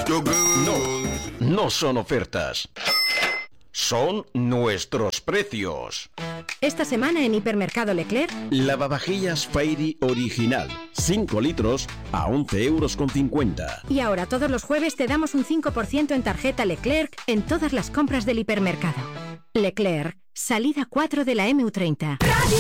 No son ofertas. Son nuestros precios. Esta semana en Hipermercado Leclerc, Lavavajillas Fairy original, 5 litros a 11,50 €. Y ahora todos los jueves te damos un 5% en tarjeta Leclerc en todas las compras del hipermercado. Leclerc, salida 4 de la MU30.